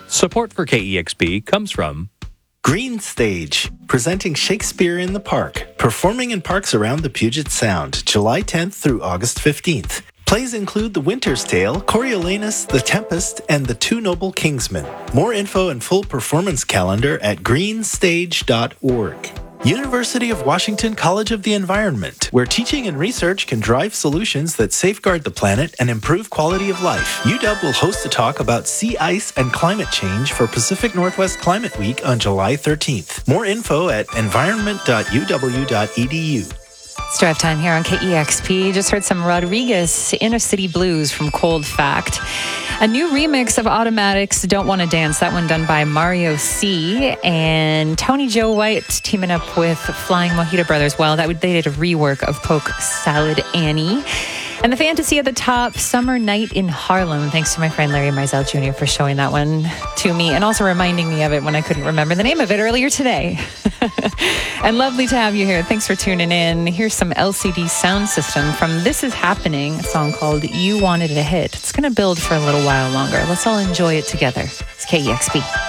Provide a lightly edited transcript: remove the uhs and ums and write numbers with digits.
Support for KEXP comes from Green Stage, presenting Shakespeare in the Park, performing in parks around the Puget Sound, July 10th through August 15th. Plays include The Winter's Tale, Coriolanus, The Tempest, and The Two Noble Kingsmen. More info and full performance calendar at greenstage.org. University of Washington College of the Environment, where teaching and research can drive solutions that safeguard the planet and improve quality of life. UW will host a talk about sea ice and climate change for Pacific Northwest Climate Week on July 13th. More info at environment.uw.edu. It's drive time here on KEXP. Just heard some Rodriguez Inner City Blues from Cold Fact. A new remix of Automatic's Don't Wanna Dance, that one done by Mario C. and Tony Joe White teaming up with Flying Mojito Brothers. Well, they did a rework of Polk Salad Annie. And the fantasy at the top, Summer Night in Harlem. Thanks to my friend Larry Mizell Jr. for showing that one to me and also reminding me of it when I couldn't remember the name of it earlier today. And lovely to have you here. Thanks for tuning in. Here's some LCD Sound System from This Is Happening, a song called You Wanted a Hit. It's going to build for a little while longer. Let's all enjoy it together. It's KEXP.